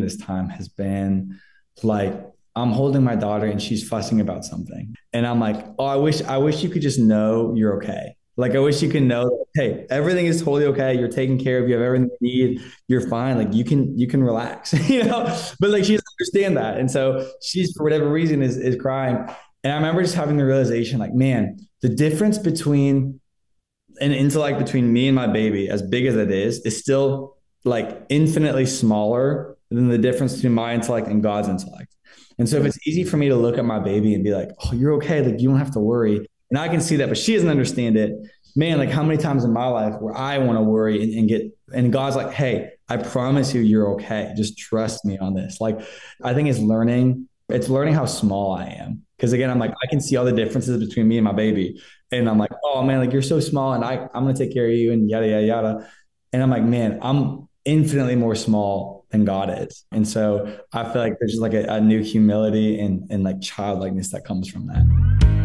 this time has been like, I'm holding my daughter and she's fussing about something. And I'm like, oh, I wish you could just know you're okay. Like, I wish you could know, that, hey, everything is totally okay. You're taken care of. You have everything you need. You're fine. Like, you can relax, But like, she doesn't understand that. And so she's, for whatever reason, is crying. And I remember just having the realization, like, man, the difference between an intellect between me and my baby, as big as it is still like infinitely smaller than the difference between my intellect and God's intellect. And so if it's easy for me to look at my baby and be like, oh, you're okay, like you don't have to worry. And I can see that, but she doesn't understand it. Man, like how many times in my life where I want to worry and get, and God's like, hey, I promise you, you're okay. Just trust me on this. Like, I think it's learning how small I am. Because again, I'm like, I can see all the differences between me and my baby. And I'm like, oh man, like you're so small and I'm gonna take care of you and yada yada yada. And I'm like, man, I'm infinitely more small than God is. And so I feel like there's just like a new humility and like childlikeness that comes from that.